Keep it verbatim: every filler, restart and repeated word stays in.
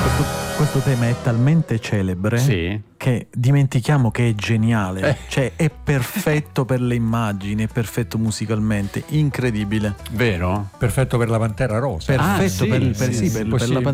Questo tema è talmente celebre sì. che dimentichiamo che è geniale, eh. cioè è perfetto per le immagini, è perfetto musicalmente, incredibile. Vero? Perfetto per la Pantera Rosa. Perfetto ah, sì, per, per, sì, sì, sì, per, per la